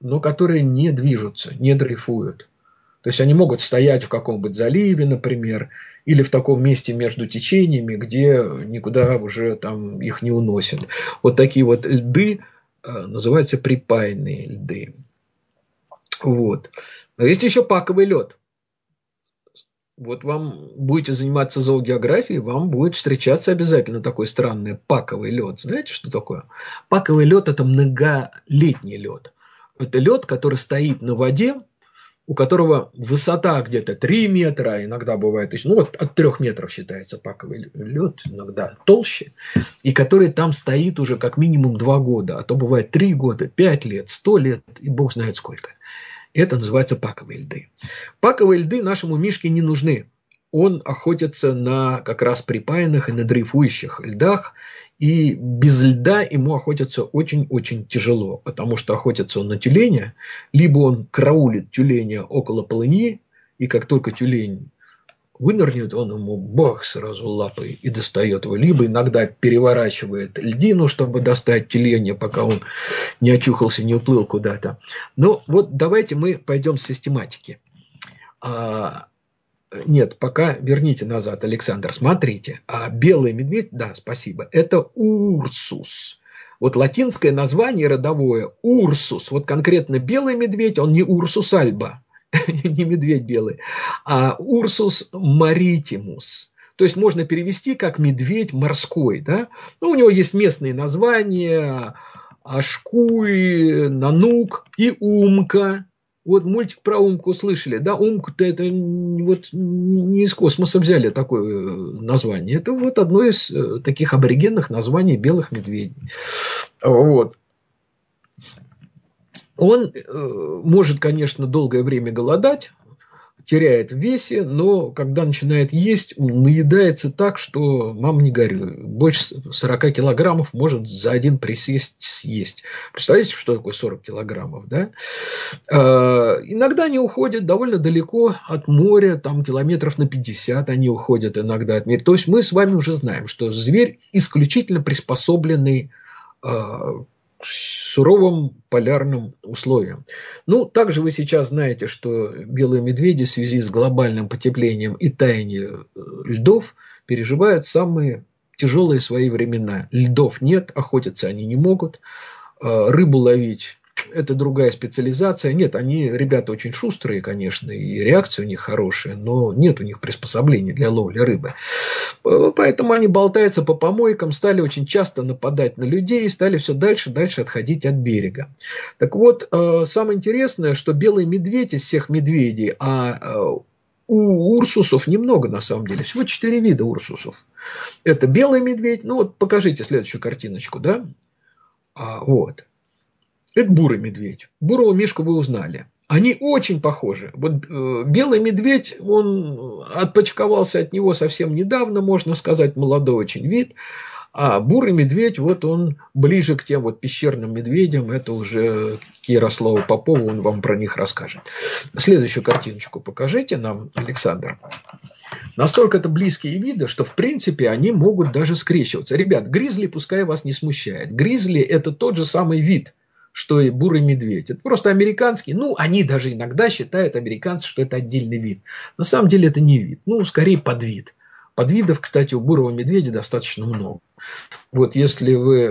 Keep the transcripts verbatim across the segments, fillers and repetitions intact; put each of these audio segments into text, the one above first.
но которые не движутся, не дрейфуют. То есть они могут стоять в каком-нибудь заливе, например, или в таком месте между течениями, где никуда уже там их не уносят. Вот такие вот льды называются припаянные льды. Вот. Но есть еще паковый лед. Вот вам будете заниматься зоогеографией, вам будет встречаться обязательно такой странный паковый лед. Знаете, что такое? Паковый лед – это многолетний лед. Это лед, который стоит на воде, у которого высота где-то три метра, иногда бывает, ну вот от трех метров считается паковый лед, иногда толще, и который там стоит уже как минимум два года, а то бывает три года, пять лет, сто лет, и бог знает сколько. Это называется паковые льды. Паковые льды нашему Мишке не нужны. Он охотится на как раз припаянных и на дрейфующих льдах. И без льда ему охотиться очень-очень тяжело. Потому что охотится он на тюленя. Либо он караулит тюленя около полыньи. И как только тюлень вынырнет, он ему бах сразу лапой и достает его. Либо иногда переворачивает льдину, чтобы достать тюленя, пока он не очухался, не уплыл куда-то. Ну, вот давайте мы пойдем с систематики. А, нет, пока верните назад, Александр, смотрите. А белый медведь, да, спасибо, это урсус. Вот латинское название родовое урсус. Вот конкретно белый медведь, он не урсус альба. Не медведь белый, а урсус маритимус. То есть можно перевести как медведь морской. Да? Ну, у него есть местные названия: Ашкуй, Нанук и Умка. Вот мультик про Умку слышали, да? Умку-то это вот не из космоса взяли такое название. Это вот одно из таких аборигенных названий белых медведей. Вот. Он э, может, конечно, долгое время голодать, теряет в весе, но когда начинает есть, он наедается так, что, мам, не горюй, больше сорок килограммов может за один присесть съесть. Представляете, что такое сорок килограммов, да? Э, иногда они уходят довольно далеко от моря, там километров на пятьдесят они уходят иногда от моря. То есть мы с вами уже знаем, что зверь исключительно приспособленный э, суровым полярным условиям. Ну, также вы сейчас знаете, что белые медведи в связи с глобальным потеплением и таянием льдов переживают самые тяжелые свои времена. Льдов нет, охотиться они не могут, рыбу ловить – это другая специализация. Нет, они, ребята, очень шустрые, конечно, и реакция у них хорошая, но нет у них приспособлений для ловли рыбы. Поэтому они болтаются по помойкам, стали очень часто нападать на людей и стали все дальше и дальше отходить от берега. Так вот, самое интересное, что белый медведь из всех медведей, а у урсусов немного на самом деле, всего четыре вида урсусов. Это белый медведь, ну вот покажите следующую картиночку, да? А, вот. Это бурый медведь. Бурого мишку вы узнали. Они очень похожи. Вот э, белый медведь, он отпочковался от него совсем недавно, можно сказать, молодой очень вид. А бурый медведь, вот он ближе к тем вот пещерным медведям. Это уже к Ярославу Попову, он вам про них расскажет. Следующую картиночку покажите нам, Александр. Настолько это близкие виды, что в принципе они могут даже скрещиваться. Ребят, гризли пускай вас не смущает. Гризли – это тот же самый вид, что и бурый медведь. Это просто американский. Ну, они даже иногда считают, американцы, что это отдельный вид. На самом деле это не вид. Ну, скорее подвид. Подвидов, кстати, у бурого медведя достаточно много. Вот если вы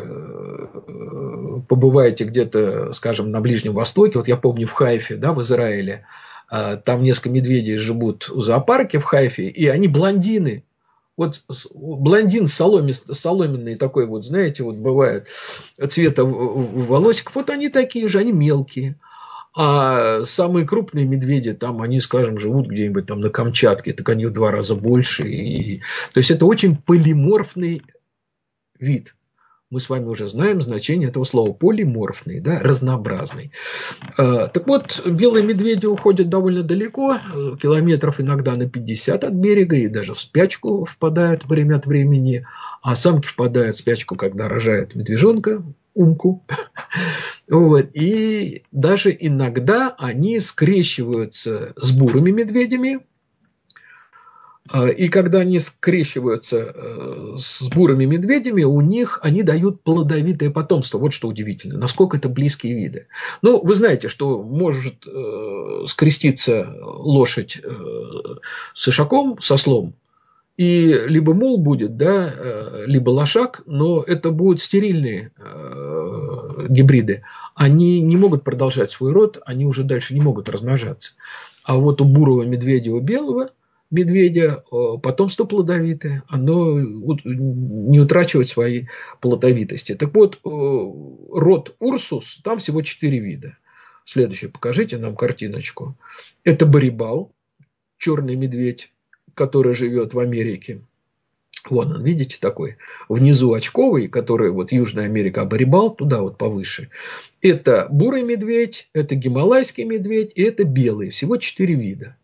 побываете где-то, скажем, на Ближнем Востоке, вот я помню в Хайфе, да, в Израиле, там несколько медведей живут в зоопарке в Хайфе, и они блондины. Вот блондин соломенный такой вот, знаете, вот бывает цвета волосиков, вот они такие же, они мелкие. А самые крупные медведи, там они, скажем, живут где-нибудь там на Камчатке, так они в два раза больше. И... То есть это очень полиморфный вид. Мы с вами уже знаем значение этого слова полиморфный, да, разнообразный. Так вот, белые медведи уходят довольно далеко, километров иногда на пятьдесят от берега, и даже в спячку впадают время от времени. А самки впадают в спячку, когда рожают медвежонка, умку. Вот. И даже иногда они скрещиваются с бурыми медведями. И когда они скрещиваются с бурыми медведями, у них они дают плодовитое потомство. Вот что удивительно, насколько это близкие виды. Ну, вы знаете, что может скреститься лошадь с ишаком, с ослом, и либо мул будет, да, либо лошак, но это будут стерильные гибриды. Они не могут продолжать свой род, они уже дальше не могут размножаться. А вот у бурого медведя, у белого медведя потомство плодовитое, оно не утрачивает своей плодовитости. Так вот, род Урсус, там всего четыре вида. Следующее, покажите нам картиночку. Это барибал, черный медведь, который живет в Америке. Вон он, видите, такой внизу очковый, который вот Южная Америка, а барибал туда вот повыше. Это бурый медведь, это гималайский медведь и это белый. Всего четыре вида.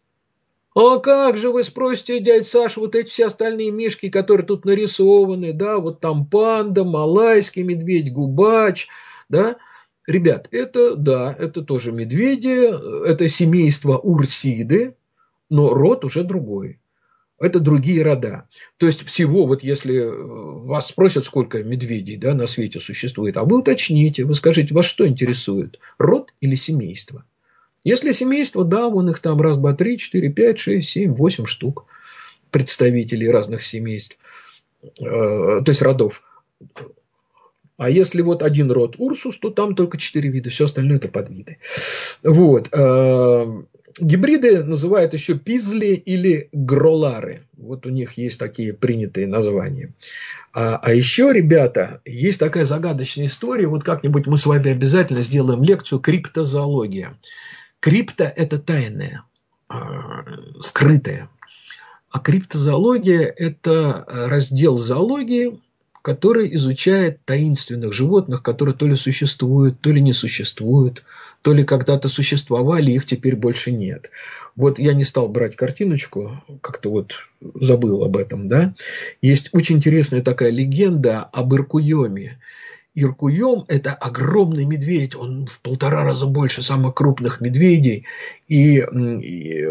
А как же вы спросите, дядя Саша, вот эти все остальные мишки, которые тут нарисованы, да, вот там панда, малайский медведь, губач, да. Ребят, это, да, это тоже медведи, это семейство урсиды, но род уже другой. Это другие рода. То есть всего, вот если вас спросят, сколько медведей, да, на свете существует, а вы уточните, вы скажите, вас что интересует, род или семейство? Если семейство, да, вон их там раз, два, три, четыре, пять, шесть, семь, восемь штук представителей разных семейств, то есть родов. А если вот один род Урсус, то там только четыре вида, все остальное это подвиды. Вот. Гибриды называют еще пизли или гролары. Вот у них есть такие принятые названия. А, а еще, ребята, есть такая загадочная история. Вот как-нибудь мы с вами обязательно сделаем лекцию «Криптозоология». Крипто – это тайное, скрытое. А криптозоология – это раздел зоологии, который изучает таинственных животных, которые то ли существуют, то ли не существуют, то ли когда-то существовали, их теперь больше нет. Вот я не стал брать картиночку, как-то вот забыл об этом, да. Есть очень интересная такая легенда об Иркуйоме. Иркуйом – это огромный медведь, он в полтора раза больше самых крупных медведей, и, и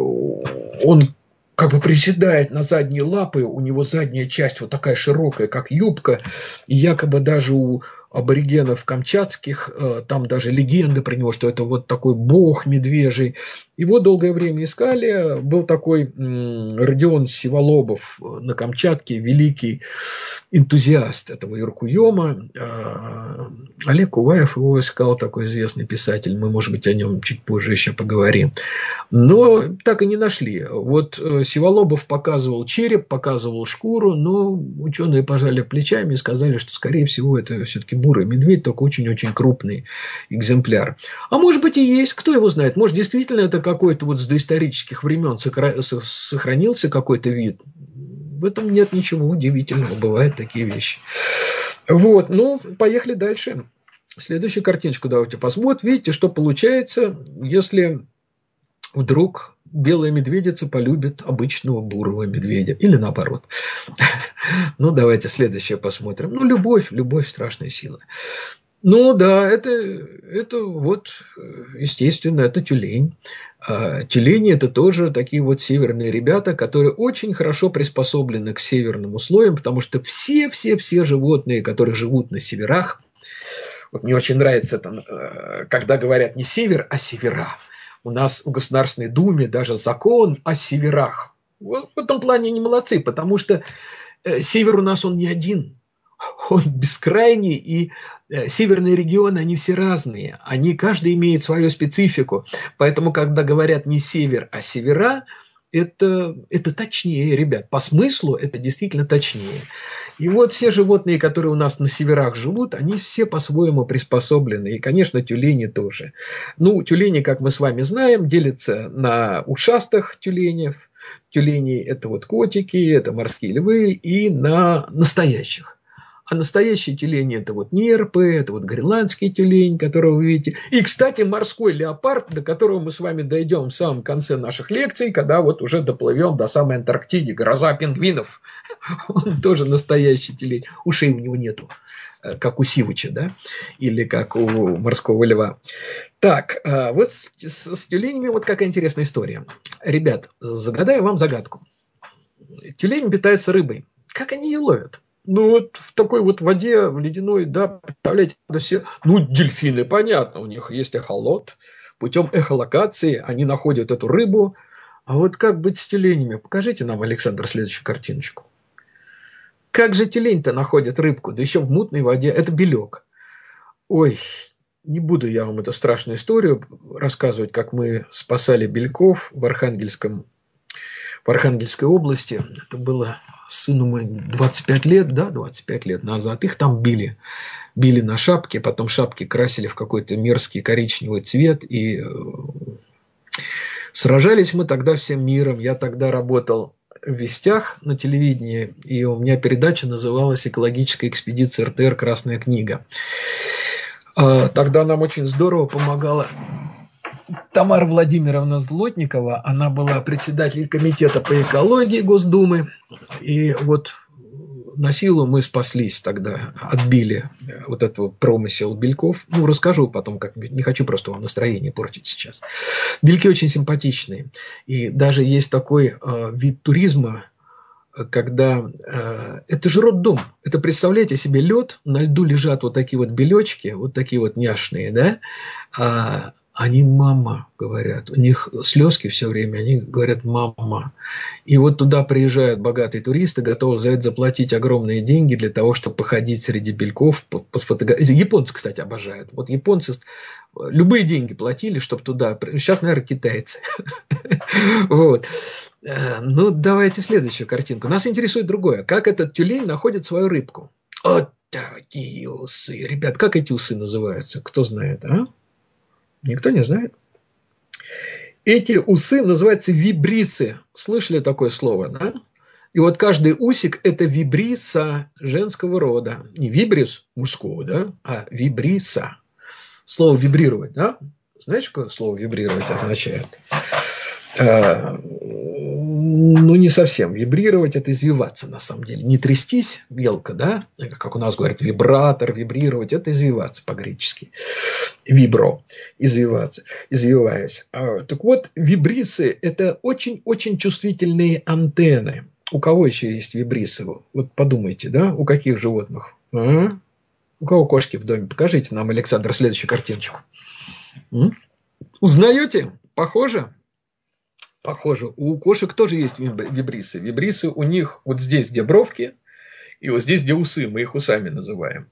он как бы приседает на задние лапы, у него задняя часть вот такая широкая, как юбка, и якобы даже у аборигенов камчатских, там даже легенды про него, что это вот такой бог медвежий. Его долгое время искали. Был такой Родион Сиволобов на Камчатке, великий энтузиаст этого Иркуйома. Олег Куваев его искал, такой известный писатель. Мы, может быть, о нем чуть позже еще поговорим. Но так и не нашли. Вот Сиволобов показывал череп, показывал шкуру, но ученые пожали плечами и сказали, что, скорее всего, это все-таки бурый медведь, только очень-очень крупный экземпляр. А может быть и есть, кто его знает. Может, действительно это какой-то вот с доисторических времен сохранился какой-то вид. В этом нет ничего удивительного, бывают такие вещи. Вот, ну, поехали дальше. Следующую картиночку давайте посмотрим. Видите, что получается, если вдруг белая медведица полюбит обычного бурого медведя. Или наоборот. Ну, давайте следующее посмотрим. Ну, любовь, любовь – страшная сила. Ну, да, это, это вот, естественно, это тюлень. А тюлени – это тоже такие вот северные ребята, которые очень хорошо приспособлены к северным условиям, потому что все-все-все животные, которые живут на северах, вот мне очень нравится, это, когда говорят не север, а севера. У нас в Государственной Думе даже закон о северах. Вот в этом плане они молодцы, потому что север у нас он не один. Он бескрайний, и северные регионы, они все разные. Они, каждый имеет свою специфику. Поэтому, когда говорят не север, а севера, это, это точнее, ребят. По смыслу это действительно точнее. И вот все животные, которые у нас на северах живут, они все по-своему приспособлены. И, конечно, тюлени тоже. Ну, тюлени, как мы с вами знаем, делятся на ушастых тюленев. Тюлени – это вот котики, это морские львы, и на настоящих. А настоящие тюлени – это вот нерпы, это вот гренландский тюлень, которого вы видите. И, кстати, морской леопард, до которого мы с вами дойдем в самом конце наших лекций, когда вот уже доплывем до самой Антарктиды, гроза пингвинов. Он тоже настоящий тюлень. Ушей у него нету, как у сивыча, да, или как у морского льва. Так, вот с, с, с тюленями вот какая интересная история. Ребят, загадаю вам загадку. тюлень питается рыбой. Как они ее ловят? Ну, вот в такой вот воде, в ледяной, да, представляете, все, ну, дельфины, понятно, у них есть эхолот, путем эхолокации они находят эту рыбу. А вот как быть с тюленями? Покажите нам, Александр, следующую картиночку. Как же тюлень-то находит рыбку? Да еще в мутной воде. Это белек. Ой, не буду я вам эту страшную историю рассказывать, как мы спасали бельков в Архангельском, в Архангельской области. Это было сыну мы двадцать пять лет, да, двадцать пять лет назад. Их там били. Били на шапки, потом шапки красили в какой-то мерзкий коричневый цвет. И сражались мы тогда всем миром. Я тогда работал в «Вестях» на телевидении, и у меня передача называлась «Экологическая экспедиция эр тэ эр. Красная книга». Тогда нам очень здорово помогала Тамара Владимировна Злотникова. Она была председателем комитета по экологии Госдумы. И вот на силу мы спаслись тогда, отбили вот этот промысел бельков. Ну, расскажу потом, как не хочу просто вам настроение портить сейчас. Бельки очень симпатичные. И даже есть такой э, вид туризма, когда э, это же роддом. Это, представляете себе, лед, на льду лежат вот такие вот белечки, вот такие вот няшные, да, а они мама говорят, у них слезки все время, они говорят мама. И вот туда приезжают богатые туристы, готовы за это заплатить огромные деньги для того, чтобы походить среди бельков, посфотографировать. Японцы, кстати, обожают. Вот японцы любые деньги платили, чтобы туда... Сейчас, наверное, китайцы. Вот. Ну, давайте следующую картинку. Нас интересует другое. Как этот тюлень находит свою рыбку? Вот такие усы. Ребят, как эти усы называются? Кто знает, а? Никто не знает. Эти усы называются вибрисы. Слышали такое слово, да? И вот каждый усик – это вибриса женского рода. Не вибрис мужского, да, а вибриса. Слово «вибрировать», да? Знаете, что слово «вибрировать» означает? Ну, не совсем. Вибрировать – это извиваться, на самом деле. Не трястись, белка, да? Как у нас говорят, вибратор, вибрировать – это извиваться по-гречески. Вибро – извиваться, извиваясь. Так вот, вибрисы – это очень-очень чувствительные антенны. У кого еще есть вибрисы? Вот подумайте, да? У каких животных? А? У кого кошки в доме? Покажите нам, Александр, следующую картиночку. М? Узнаете? Похоже? Похоже. У кошек тоже есть вибрисы. Вибрисы у них вот здесь, где бровки, и вот здесь, где усы. Мы их усами называем.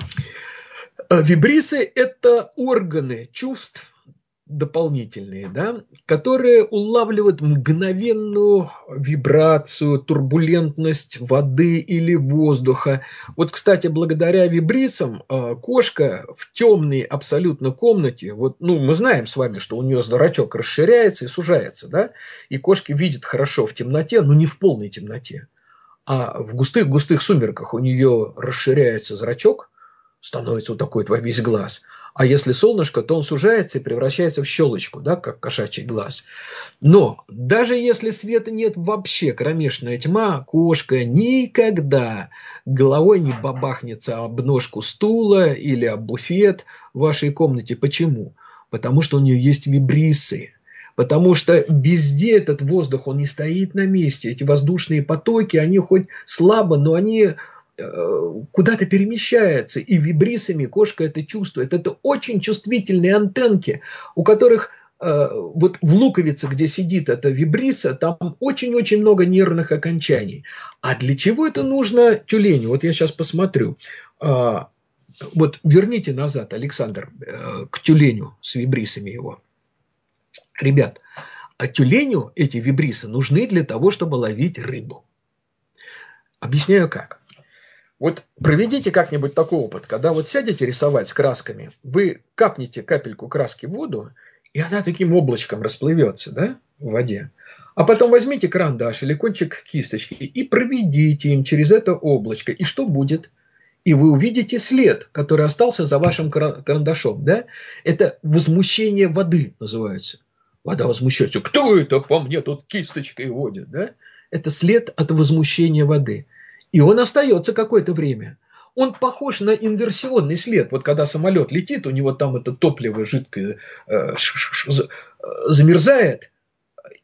Вибрисы – это органы чувств дополнительные, да, которые улавливают мгновенную вибрацию, турбулентность воды или воздуха. Вот, кстати, благодаря вибрисам кошка в темной абсолютно комнате, вот, ну, мы знаем с вами, что у нее зрачок расширяется и сужается, да, и кошки видят хорошо в темноте, но не в полной темноте, а в густых-густых сумерках у нее расширяется зрачок, становится вот такой во весь глаз. А если солнышко, то он сужается и превращается в щелочку, да, как кошачий глаз. Но даже если света нет вообще, кромешная тьма, кошка никогда головой не бабахнется об ножку стула или об буфет в вашей комнате. Почему? Потому что у нее есть вибрисы. Потому что везде этот воздух, он не стоит на месте. Эти воздушные потоки, они хоть слабо, но они куда-то перемещается, и вибрисами кошка это чувствует. Это очень чувствительные антенки, у которых э, вот в луковице, где сидит эта вибриса, там очень-очень много нервных окончаний. А для чего это нужно тюленю? Вот я сейчас посмотрю. Э, вот верните назад, Александр, э, к тюленю с вибрисами его. Ребят, а тюленю эти вибрисы нужны для того, чтобы ловить рыбу. Объясняю как. Вот проведите как-нибудь такой опыт, когда вот сядете рисовать с красками, вы капнете капельку краски в воду, и она таким облачком расплывется, да, в воде. А потом возьмите карандаш или кончик кисточки и проведите им через это облачко. И что будет? И вы увидите след, который остался за вашим карандашом, да? Это возмущение воды называется. Вода возмущается. Кто это по мне тут кисточкой водит, да? Это след от возмущения воды. И он остается какое-то время. Он похож на инверсионный след. Вот когда самолет летит, у него там это топливо жидкое э, замерзает,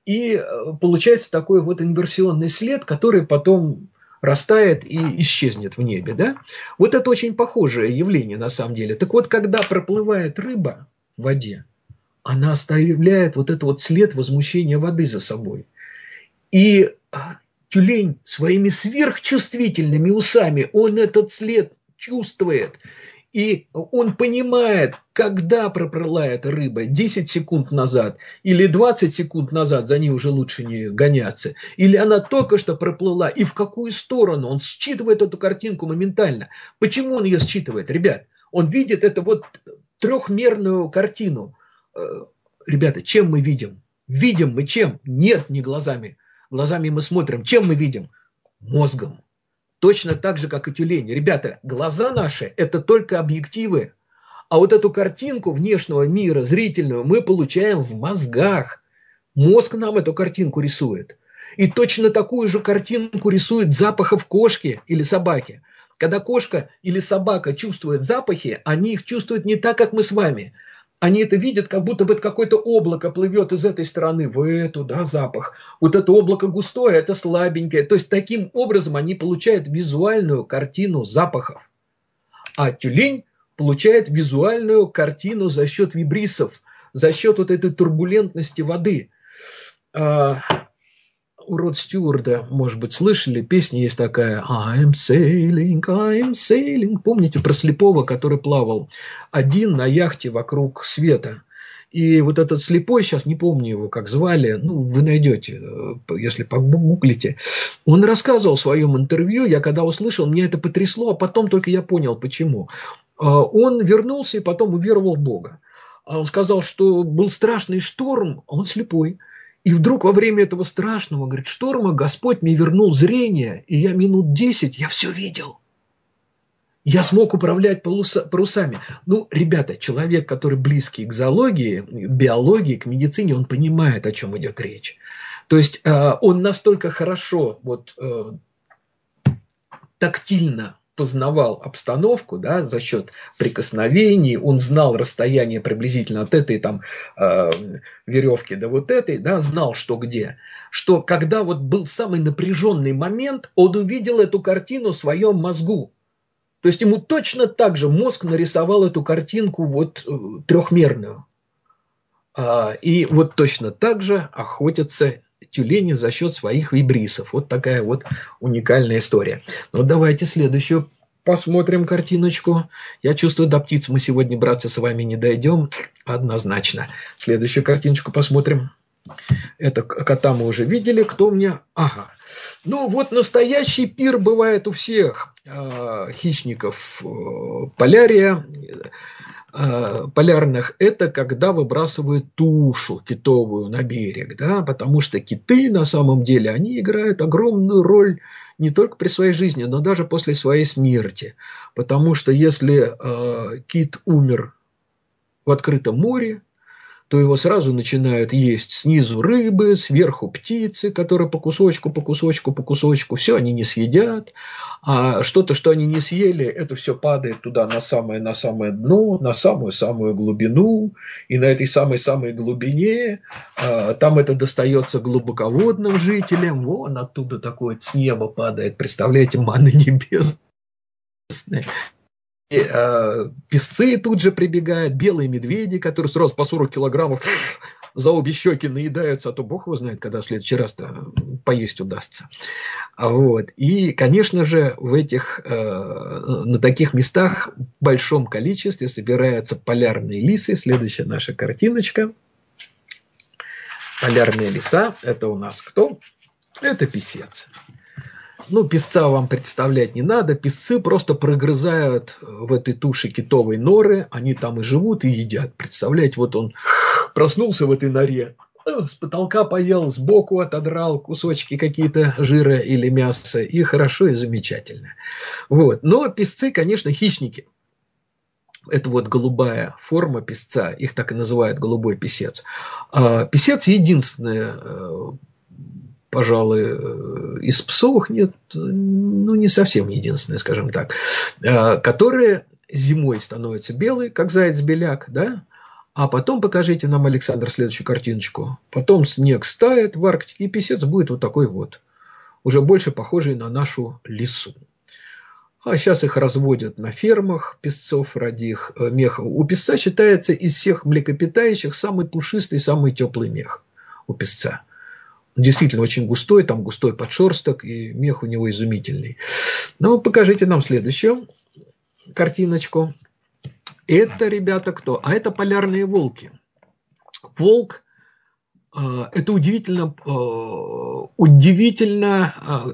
и получается такой вот инверсионный след, который потом растает и исчезнет в небе. Да? Вот это очень похожее явление на самом деле. Так вот, когда проплывает рыба в воде, она оставляет вот этот вот след возмущения воды за собой. И тюлень своими сверхчувствительными усами, он этот след чувствует. И он понимает, когда проплыла эта рыба, десять секунд назад или двадцать секунд назад, за ней уже лучше не гоняться, или она только что проплыла, и в какую сторону. Он считывает эту картинку моментально. Почему он ее считывает, ребят? Он видит эту вот трехмерную картину. Ребята, чем мы видим? Видим мы чем? Нет, не глазами. Глазами мы смотрим. Чем мы видим? Мозгом. Точно так же, как и тюлень. Ребята, глаза наши – это только объективы. А вот эту картинку внешнего мира, зрительную, мы получаем в мозгах. Мозг нам эту картинку рисует. И точно такую же картинку рисует запахов кошки или собаки. Когда кошка или собака чувствуют запахи, они их чувствуют не так, как мы с вами. Они это видят, как будто бы какое-то облако плывет из этой стороны в эту, да, запах. Вот это облако густое, это слабенькое. То есть таким образом они получают визуальную картину запахов. А тюлень получает визуальную картину за счет вибрисов, за счет вот этой турбулентности воды. У Род Стюарда, может быть, слышали, песня есть такая I'm sailing, I'm sailing. Помните про слепого, который плавал один на яхте вокруг света? И вот этот слепой, сейчас не помню его, как звали, ну, вы найдете, если погуглите. Он рассказывал в своем интервью, я когда услышал, меня это потрясло, а потом только я понял, почему. Он вернулся и потом уверовал в Бога. Он сказал, что был страшный шторм, а он слепой. И вдруг во время этого страшного, говорит, шторма Господь мне вернул зрение, и я минут десять, я все видел. Я смог управлять парусами. Ну, ребята, человек, который близкий к зоологии, биологии, к медицине, он понимает, о чем идет речь. То есть он настолько хорошо, вот, тактильно познавал обстановку, да, за счет прикосновений, он знал расстояние приблизительно от этой там э, веревки до вот этой, да, знал, что где, что когда вот был самый напряженный момент, он увидел эту картину в своем мозгу. То есть ему точно так же мозг нарисовал эту картинку вот э, трехмерную. А, и вот точно так же охотятся тюлени за счет своих вибрисов. Вот такая вот уникальная история. Ну, давайте следующую посмотрим картиночку. Я чувствую, до птиц мы сегодня, братцы, с вами не дойдем. Однозначно. Следующую картиночку посмотрим. Это кота мы уже видели. Кто у меня? Ага. Ну, вот настоящий пир бывает у всех э, хищников э, полярия. полярных, это когда выбрасывают тушу китовую на берег, да, потому что киты на самом деле, они играют огромную роль не только при своей жизни, но даже после своей смерти, потому что если э, кит умер в открытом море, то его сразу начинают есть снизу рыбы, сверху птицы, которые по кусочку, по кусочку, по кусочку. Все они не съедят. А что-то, что они не съели, это все падает туда на самое, на самое дно, на самую-самую глубину. И на этой самой-самой глубине а, там это достается глубоководным жителям. Вон оттуда такое с неба падает. Представляете, манна небесная. И, э, песцы тут же прибегают, белые медведи, которые сразу по сорок килограммов за обе щеки наедаются, а то бог его знает, когда в следующий раз-то поесть удастся. Вот. И, конечно же, в этих, э, на таких местах в большом количестве собираются полярные лисы. Следующая наша картиночка. Полярные лиса – это у нас кто? Это писец. Ну, песца вам представлять не надо. Песцы просто прогрызают в этой туше китовой норы. Они там и живут, и едят. Представляете, вот он проснулся в этой норе, с потолка поел, сбоку отодрал кусочки какие-то жира или мяса. И хорошо, и замечательно. Вот. Но песцы, конечно, хищники. Это вот голубая форма песца. Их так и называют голубой песец. А песец единственное... пожалуй, из псовых нет, ну, не совсем единственное, скажем так, которые зимой становятся белые, как заяц-беляк, да, А потом покажите нам, Александр, следующую картиночку. Потом снег стает в Арктике, и песец будет вот такой вот, уже больше похожий на нашу лису. А сейчас их разводят на фермах, песцов, ради их меха. У песца считается из всех млекопитающих самый пушистый, самый теплый мех у песца. Он действительно очень густой, там густой подшерсток, и мех у него изумительный. Ну, покажите нам следующую картиночку. Это, ребята, кто? А это полярные волки. Волк э, – это удивительно, э, удивительно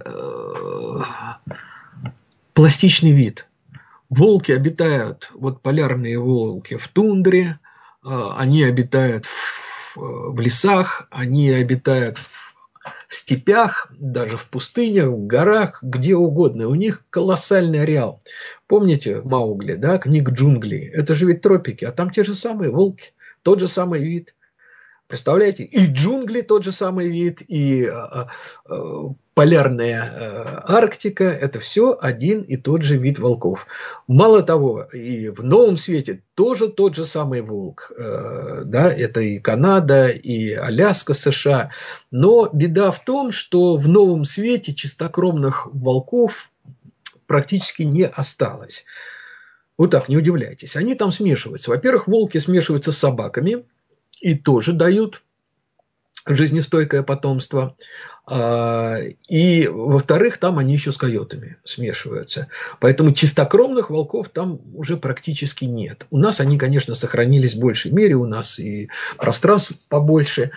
э, пластичный вид. Волки обитают, вот полярные волки в тундре, э, они обитают в, в лесах, они обитают в в степях, даже в пустынях, в горах, где угодно. У них колоссальный ареал. Помните Маугли, да, книг джунглей? Это же ведь тропики, а там те же самые волки, тот же самый вид. Представляете? И джунгли тот же самый вид, и а, а, полярная а, Арктика – это все один и тот же вид волков. Мало того, и в Новом Свете тоже тот же самый волк. А, да, это и Канада, и Аляска, США. Но беда в том, что в Новом Свете чистокровных волков практически не осталось. Вот так, не удивляйтесь. Они там смешиваются. Во-первых, волки смешиваются с собаками, и тоже дают жизнестойкое потомство. И, во-вторых, там они еще с койотами смешиваются. Поэтому чистокровных волков там уже практически нет. У нас они, конечно, сохранились в большей мере, у нас и пространств побольше.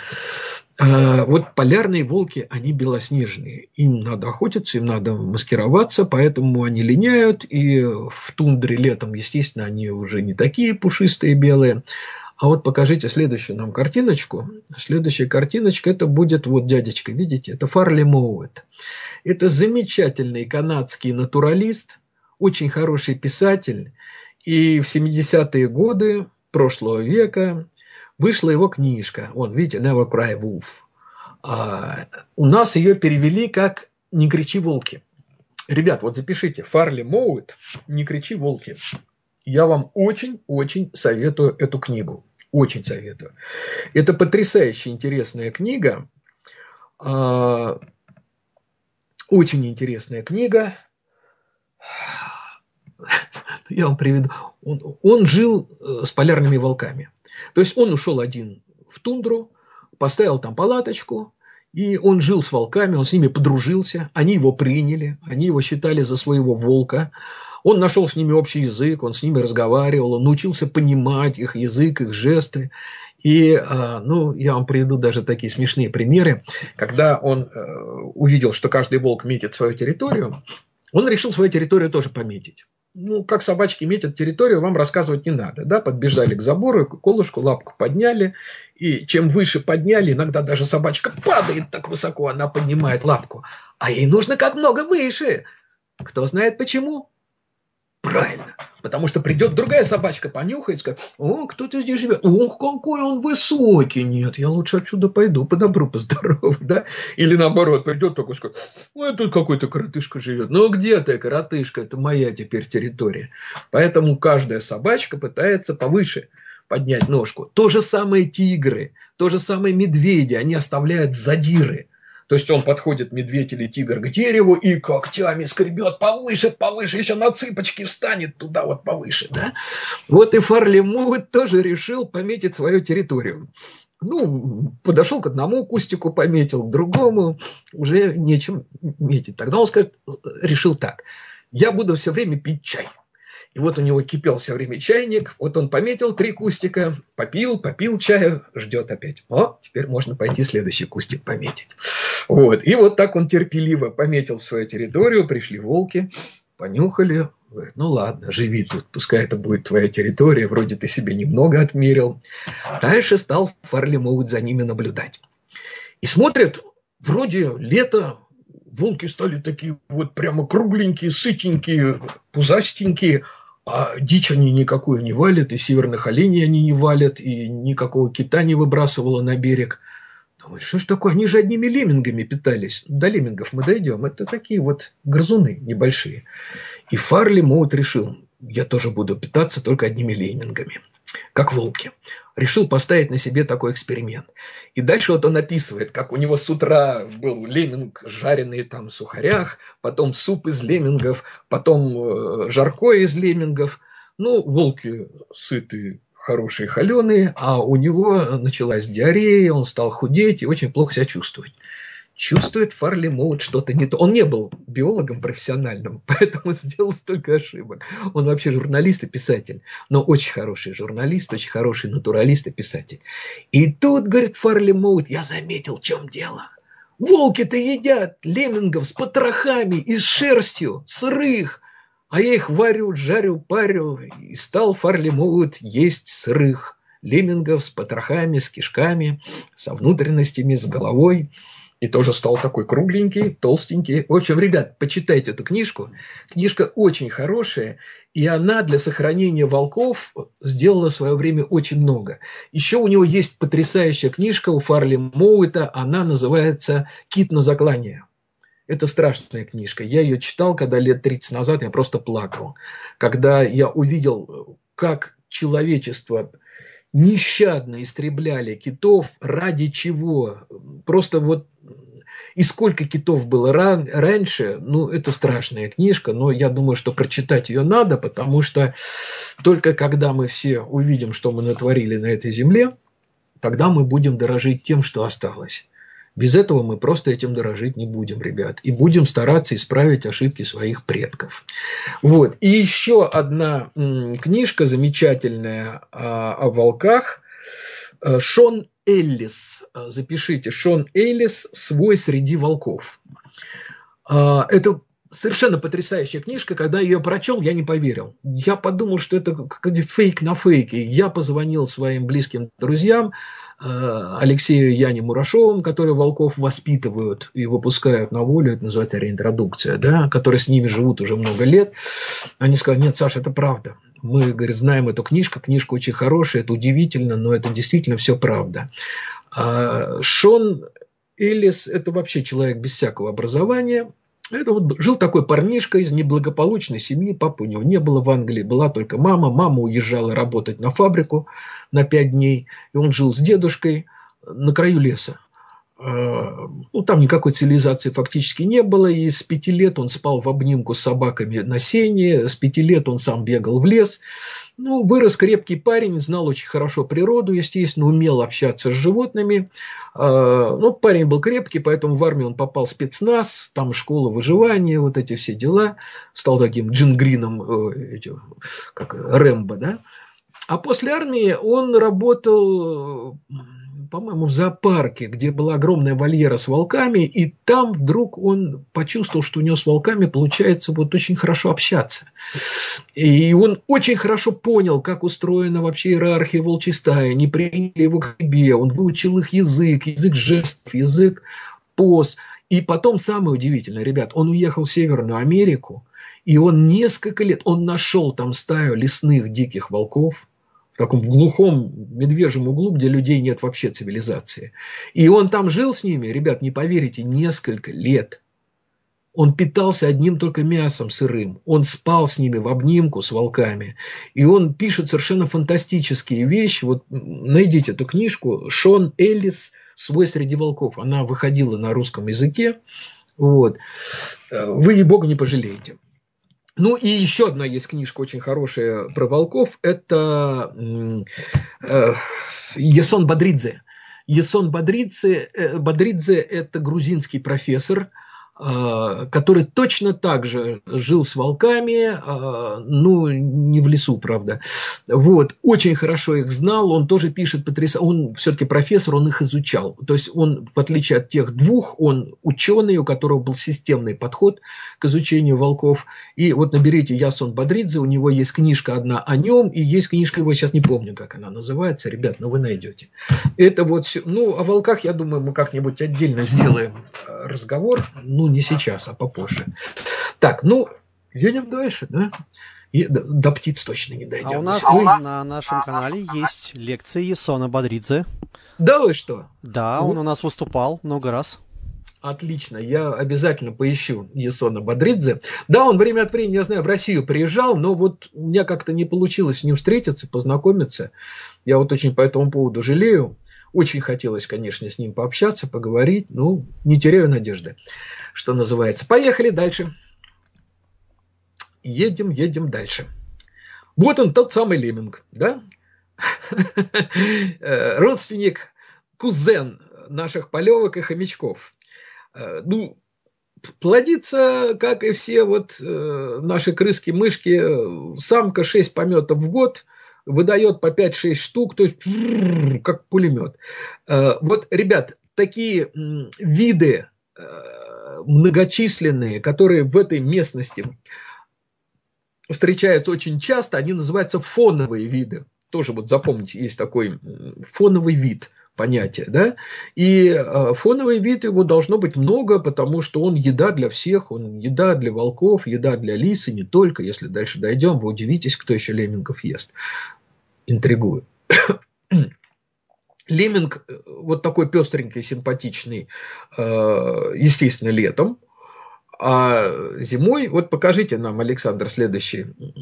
Вот полярные волки, они белоснежные. Им надо охотиться, им надо маскироваться, поэтому они линяют. И в тундре летом, естественно, они уже не такие пушистые белые. А вот покажите следующую нам картиночку. Следующая картиночка, это будет вот дядечка, видите, это Фарли Моуэт. Это замечательный канадский натуралист, очень хороший писатель. И в семидесятые годы прошлого века вышла его книжка. Вон, видите, Never Cry Wolf. А у нас ее перевели как «Не кричи, волки». Ребят, вот запишите, Фарли Моуэт «Не кричи, волки». Я вам очень-очень советую эту книгу. Очень советую. Это потрясающе интересная книга. Очень интересная книга. Я вам приведу. Он, он жил с полярными волками. То есть он ушел один в тундру, поставил там палаточку, и он жил с волками, он с ними подружился, они его приняли, они его считали за своего волка. Он нашел с ними общий язык, он с ними разговаривал, он научился понимать их язык, их жесты. И, ну, я вам приведу даже такие смешные примеры. Когда он увидел, что каждый волк метит свою территорию, он решил свою территорию тоже пометить. Ну, как собачки метят территорию, вам рассказывать не надо. Да? Подбежали к забору, колышку, лапку подняли. И чем выше подняли, иногда даже собачка падает так высоко, она поднимает лапку. А ей нужно как много выше. Кто знает почему? Правильно. Потому что придет другая собачка, понюхает, скажет: о, кто-то здесь живет. Ох, какой он высокий. Нет, я лучше отсюда пойду, по добру, по здорову. Да? Или наоборот, придет такой, скажет: ой, тут какой-то коротышка живет. Ну, где ты, коротышка? Это моя теперь территория. Поэтому каждая собачка пытается повыше поднять ножку. То же самое тигры, то же самое медведи. Они оставляют задиры. То есть он подходит, медведь или тигр, к дереву и когтями скребет повыше, повыше, еще на цыпочки встанет туда вот повыше. Да? Вот и Фарли Моуэт тоже решил пометить свою территорию. Ну, подошел к одному кустику, пометил, к другому, уже нечем метить. Тогда он скажет, решил так: я буду все время пить чай. И вот у него кипел все время чайник, вот он пометил три кустика, попил, попил чаю, ждет опять. О, теперь можно пойти следующий кустик пометить. Вот. И вот так он терпеливо пометил свою территорию, пришли волки, понюхали, говорят: ну ладно, живи тут, пускай это будет твоя территория, вроде ты себе немного отмерил. Дальше стал Фарли Моуэт за ними наблюдать. И смотрят, вроде лето, волки стали такие вот прямо кругленькие, сытенькие, пузастенькие, а дичь они никакую не валят, и северных оленей они не валят, и никакого кита не выбрасывало на берег. Думаю, что ж такое, они же одними леммингами питались. До леммингов мы дойдем, это такие вот грызуны небольшие. И Фарли Моуэт решил: я тоже буду питаться только одними леммингами. как волки. Решил поставить на себе такой эксперимент. И дальше вот он описывает, как у него с утра был лемминг, жареный там в сухарях, потом суп из леммингов, потом жаркое из леммингов. Ну, волки сытые, хорошие, холеные, а у него началась диарея, он стал худеть и очень плохо себя чувствовать. Чувствует Фарли Моут что-то не то. Он не был биологом профессиональным, поэтому сделал столько ошибок. Он вообще журналист и писатель, но очень хороший журналист, очень хороший натуралист и писатель. И тут, говорит Фарли Моут, я заметил, в чем дело. Волки-то едят леммингов с потрохами и с шерстью, сырых, а я их варю, жарю, парю. И стал Фарли Моут есть сырых леммингов с потрохами, с кишками, со внутренностями, с головой. И тоже стал такой кругленький, толстенький. В общем, ребят, почитайте эту книжку. Книжка очень хорошая, и она для сохранения волков сделала в свое время очень много. Еще у него есть потрясающая книжка у Фарли Моута, она называется «Кит на заклание». Это страшная книжка. Я ее читал, когда лет тридцать назад, я просто плакал. Когда я увидел, как человечество нещадно истребляли китов, ради чего. Просто вот и сколько китов было ран, раньше, ну, это страшная книжка, но я думаю, что прочитать ее надо, потому что только когда мы все увидим, что мы натворили на этой земле, тогда мы будем дорожить тем, что осталось. Без этого мы просто этим дорожить не будем, ребят. И будем стараться исправить ошибки своих предков. Вот. И еще одна м, книжка замечательная о, о волках. Шон Эллис. Запишите. Шон Эллис «Свой среди волков». Это совершенно потрясающая книжка. Когда я ее прочел, я не поверил. Я подумал, что это какой-то фейк на фейке. Я позвонил своим близким друзьям, Алексею и Яне Мурашовым, которые волков воспитывают и выпускают на волю, это называется реинтродукция, да, которые с ними живут уже много лет. Они сказали: нет, Саша, это правда. Мы, говорит, знаем эту книжку, книжка очень хорошая, это удивительно, но это действительно все правда. А Шон Эллис – это вообще человек без всякого образования. Это вот жил такой парнишка из неблагополучной семьи, папы у него не было в Англии, была только мама. Мама уезжала работать на фабрику на пять дней, и он жил с дедушкой на краю леса. Ну, там никакой цивилизации фактически не было, и с пяти лет он спал в обнимку с собаками на сене, с пяти лет он сам бегал в лес. Ну, вырос крепкий парень, знал очень хорошо природу, естественно, умел общаться с животными. Ну, парень был крепкий, поэтому в армию он попал в спецназ, там школа выживания, вот эти все дела. Стал таким Джин Грином, как Рэмбо, да. А после армии он работал, по-моему, в зоопарке, где была огромная вольера с волками, и там вдруг он почувствовал, что у него с волками получается вот очень хорошо общаться. И он очень хорошо понял, как устроена вообще иерархия волчьей стаи, не приняли его к себе, он выучил их язык, язык жестов, язык поз. И потом самое удивительное, ребят, он уехал в Северную Америку, и он несколько лет, он нашел там стаю лесных диких волков, в таком глухом медвежьем углу, где людей нет вообще цивилизации. И он там жил с ними, ребят, не поверите, несколько лет. Он питался одним только мясом сырым. Он спал с ними в обнимку, с волками. И он пишет совершенно фантастические вещи. Вот найдите эту книжку «Шон Эллис. Свой среди волков». Она выходила на русском языке. Вот. Вы, ей-богу, не пожалеете. Ну и еще одна есть книжка очень хорошая про волков. Это э, Ясон Бодридзе. Ясон Бодридзе, э, Бодридзе – это грузинский профессор, который точно так же жил с волками, ну, не в лесу, правда. Вот. Очень хорошо их знал, он тоже пишет потрясающе. Он все-таки профессор, он их изучал. То есть он, в отличие от тех двух, он ученый, у которого был системный подход к изучению волков. И вот наберите Ясон Бодридзе, у него есть книжка одна о нем, и есть книжка его, сейчас не помню, как она называется, ребят, но вы найдете. Это вот, ну, о волках, я думаю, мы как-нибудь отдельно сделаем разговор, ну, не сейчас, а попозже. Так, ну, едем дальше, да? И до, до птиц точно не дойдем. А у нас Вы... на нашем канале есть лекции Ясона Бодридзе. Да вы что? Да, он у нас выступал много раз. Отлично, я обязательно поищу Ясона Бадридзе. Да, он время от времени, я знаю, в Россию приезжал, но вот у меня как-то не получилось с ним встретиться, познакомиться. Я вот очень по этому поводу жалею. Очень хотелось, конечно, с ним пообщаться, поговорить. Ну, не теряю надежды, что называется. Поехали дальше. Едем, едем дальше. Вот он, тот самый лемминг, да? Родственник, кузен наших полевок и хомячков. Ну, плодится, как и все вот наши крыски-мышки, самка шесть пометов в год, выдает по пять-шесть штук, то есть как пулемет. Вот, ребят, такие виды многочисленные, которые в этой местности встречаются очень часто, они называются фоновые виды. Тоже вот запомните, есть такой фоновый вид. Понятие, да, и э, фоновый вид его должно быть много, потому что он еда для всех, он еда для волков, еда для лис, и не только. Если дальше дойдем, вы удивитесь, кто еще леммингов ест. Интригую. Лемминг вот такой пестренький, симпатичный, э, естественно, летом, а зимой, вот покажите нам, Александр, следующий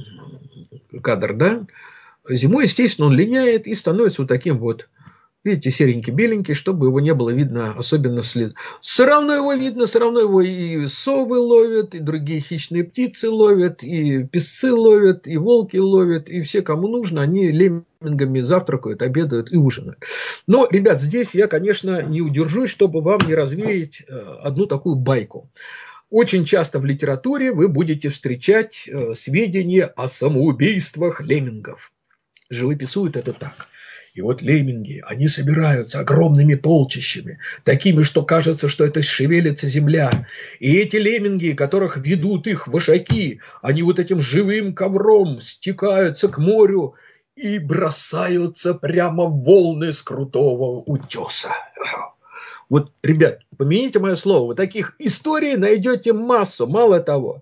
кадр, да, зимой, естественно, он линяет и становится вот таким вот. Видите, серенький-беленький, чтобы его не было видно, особенно вслед. Все равно его видно, все равно его и совы ловят, и другие хищные птицы ловят, и песцы ловят, и волки ловят, и все, кому нужно, они леммингами завтракают, обедают и ужинают. Но, ребят, здесь я, конечно, не удержусь, чтобы вам не развеять одну такую байку. Очень часто в литературе вы будете встречать сведения о самоубийствах леммингов. Живописуют это так. И вот лемминги, они собираются огромными полчищами, такими, что кажется, что это шевелится земля. И эти лемминги, которых ведут их вожаки, они вот этим живым ковром стекаются к морю и бросаются прямо в волны с крутого утеса. Вот, ребят, помяните мое слово, вы таких историй найдете массу. Мало того,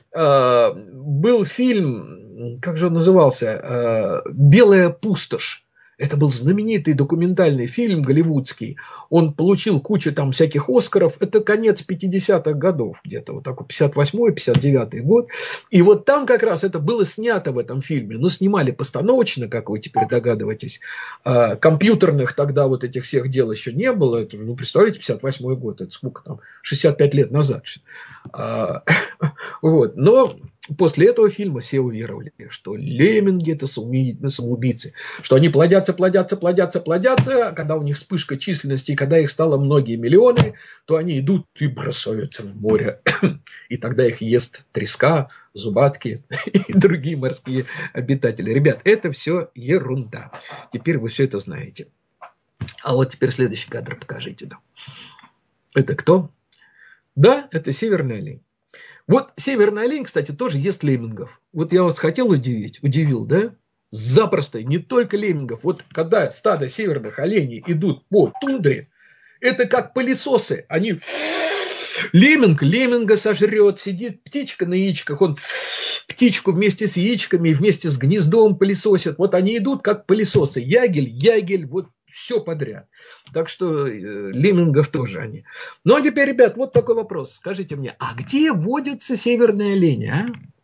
был фильм, как же он назывался, «Белая пустошь». Это был знаменитый документальный фильм голливудский. Он получил кучу там всяких Оскаров. Это конец пятидесятых годов где-то. Вот такой пятьдесят восьмой пятьдесят девятый год. И вот там как раз это было снято в этом фильме. Но снимали постановочно, как вы теперь догадываетесь. А, компьютерных тогда вот этих всех дел еще не было. Это, ну, представляете, пятьдесят восьмой год. Это сколько там? шестьдесят пять лет назад. А, вот. Но после этого фильма все уверовали, что лемминги – это самоубийцы. Что они плодятся, плодятся, плодятся, плодятся. А когда у них вспышка численности, и когда их стало многие миллионы, то они идут и бросаются в море. И тогда их ест треска, зубатки и другие морские обитатели. Ребят, это все ерунда. Теперь вы все это знаете. А вот теперь следующий кадр покажите. Да. Это кто? Да, это северный олень. Вот северный олень, кстати, тоже ест леммингов. Вот я вас хотел удивить, удивил, да? Запросто, не только леммингов. Вот когда стадо северных оленей идут по тундре, это как пылесосы. Они... Лемминг лемминга сожрет, сидит птичка на яичках, он птичку вместе с яичками, вместе с гнездом пылесосит. Вот они идут как пылесосы. Ягель, ягель, вот все подряд. Так что э, леммингов тоже они. Ну а теперь, ребят, вот такой вопрос. Скажите мне, а где водятся северные олени, а?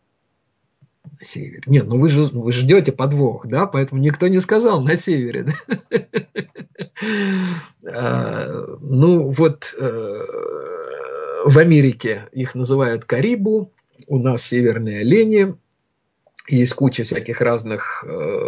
Север. Нет, ну вы же вы ждете подвох, да, поэтому никто не сказал на севере. Ну вот в Америке их называют карибу, у нас северные олени, есть куча всяких разных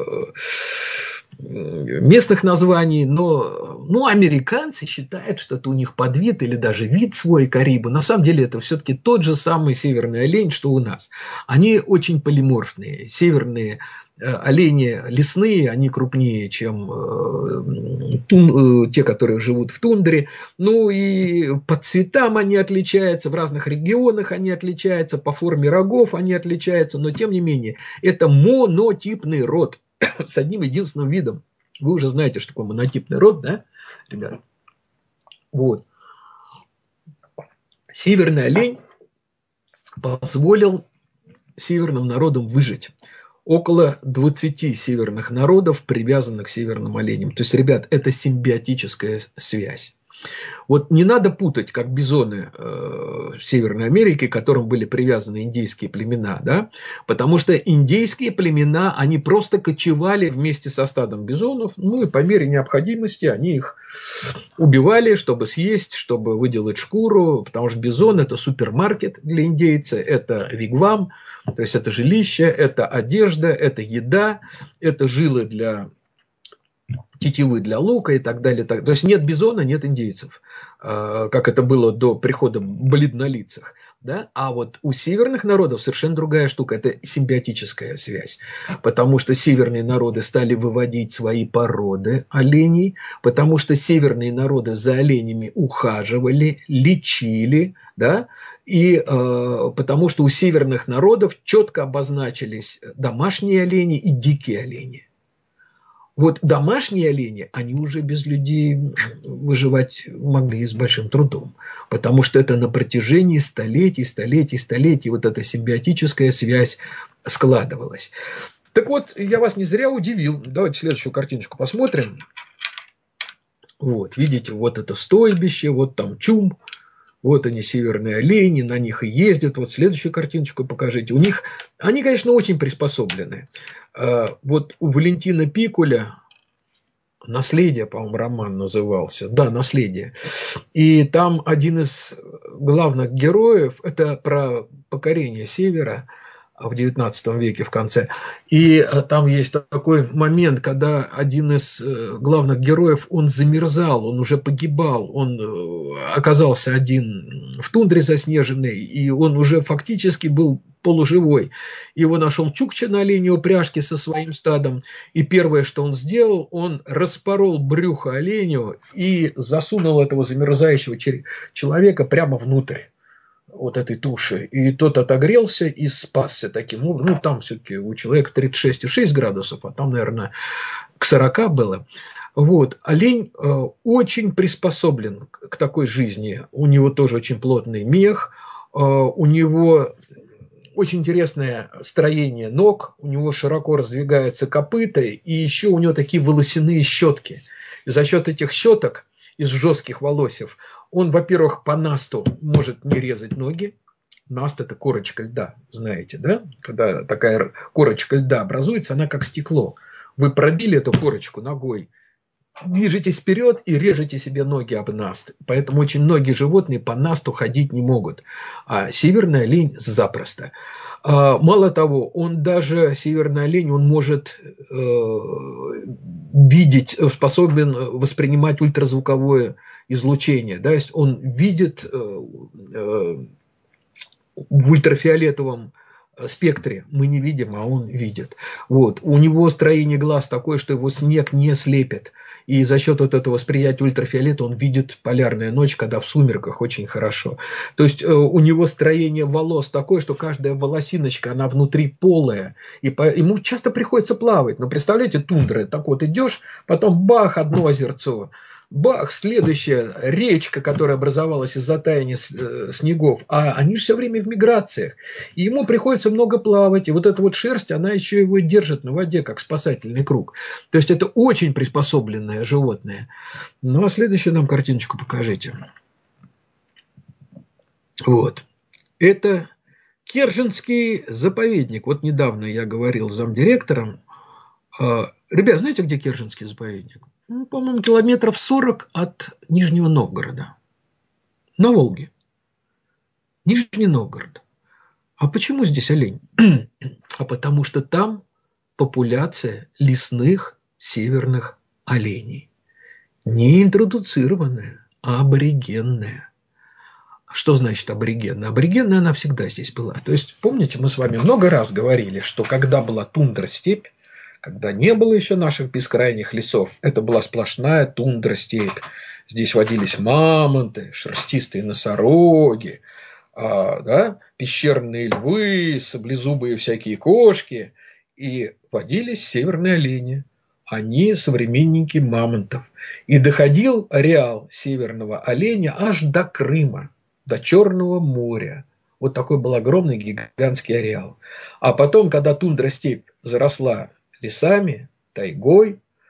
местных названий, но ну, американцы считают, что это у них подвид или даже вид свой карибу. На самом деле это все-таки тот же самый северный олень, что у нас. Они очень полиморфные. Северные олени лесные, они крупнее, чем тун, те, которые живут в тундре. Ну и по цветам они отличаются, в разных регионах они отличаются, по форме рогов они отличаются, но тем не менее это монотипный род с одним единственным видом. Вы уже знаете, что такое монотипный род, да, ребята? Вот. Северный олень позволил северным народам выжить. Около двадцати северных народов, привязанных к северным оленям. То есть, ребят, это симбиотическая связь. Вот не надо путать, как бизоны э, в Северной Америке, к которым были привязаны индейские племена, да? Потому что индейские племена, они просто кочевали вместе со стадом бизонов, ну и по мере необходимости они их убивали, чтобы съесть, чтобы выделать шкуру, потому что бизон – это супермаркет для индейца, это вигвам, то есть это жилище, это одежда, это еда, это жилы для тетивы для лука и так далее. То есть нет бизона, нет индейцев, как это было до прихода бледнолицых. Да? А вот у северных народов совершенно другая штука. Это симбиотическая связь. Потому что северные народы стали выводить свои породы оленей, потому что северные народы за оленями ухаживали, лечили, да? И э, потому что у северных народов четко обозначились домашние олени и дикие олени. Вот домашние олени, они уже без людей выживать могли с большим трудом, потому что это на протяжении столетий, столетий, столетий вот эта симбиотическая связь складывалась. Так вот, я вас не зря удивил. Давайте следующую картиночку посмотрим. Вот, видите, вот это стойбище, вот там чум. Вот они, северные олени, на них и ездят. Вот следующую картиночку покажите. У них, они, конечно, очень приспособлены. Вот у Валентина Пикуля «Наследие», по-моему, роман назывался. Да, «Наследие». И там один из главных героев, это про покорение Севера в девятнадцатом веке в конце. И там есть такой момент, когда один из главных героев, он замерзал, он уже погибал, он оказался один в тундре заснеженной, и он уже фактически был полуживой. Его нашел Чукча на оленей упряжке со своим стадом, и первое, что он сделал, он распорол брюхо оленю и засунул этого замерзающего человека прямо внутрь вот этой туши. И тот отогрелся и спасся таким образом. Ну, там все-таки у человека тридцать шесть и шесть градусов, а там, наверное, к сорока было. Вот. Олень э, очень приспособлен к, к такой жизни. У него тоже очень плотный мех, э, у него очень интересное строение ног, у него широко раздвигаются копыта, и еще у него такие волосяные щетки. И за счет этих щеток из жестких волосев он, во-первых, по насту может не резать ноги. Наст – это корочка льда, знаете, да? Когда такая корочка льда образуется, она как стекло. Вы пробили эту корочку ногой, движетесь вперед и режете себе ноги об наст. Поэтому очень многие животные по насту ходить не могут. А северный олень запросто. Мало того, он даже, северный олень, он может э, видеть, способен воспринимать ультразвуковое излучение. Да? То есть он видит э, э, в ультрафиолетовом спектре, мы не видим, а он видит. Вот. У него строение глаз такое, что его снег не слепит. И за счет вот этого восприятия ультрафиолета он видит полярную ночь, когда в сумерках очень хорошо. То есть э, у него строение волос такое, что каждая волосиночка, она внутри полая. И по, ему часто приходится плавать. Но представляете, тундра, так вот идешь, потом бах, одно озерцо. Бах, следующая речка, которая образовалась из-за таяния снегов, а они же все время в миграциях, и ему приходится много плавать, и вот эта вот шерсть, она еще его держит на воде, как спасательный круг. То есть это очень приспособленное животное. Ну, а следующую нам картиночку покажите. Вот. Это Керженский заповедник. Вот недавно я говорил с замдиректором. Ребят, знаете, где Керженский заповедник? Ну, по-моему, километров сорок от Нижнего Новгорода. На Волге. Нижний Новгород. А почему здесь олень? А потому что там популяция лесных северных оленей. Не интродуцированная, а аборигенная. Что значит аборигенная? Аборигенная она всегда здесь была. То есть, помните, мы с вами много раз говорили, что когда была тундра-степь, когда не было еще наших бескрайних лесов, это была сплошная тундра-степь. Здесь водились мамонты, шерстистые носороги, а, да, пещерные львы, саблезубые всякие кошки. И водились северные олени. Они современники мамонтов. И доходил ареал северного оленя аж до Крыма, до Черного моря. Вот такой был огромный гигантский ареал. А потом, когда тундра-степь заросла лесами, тайгой,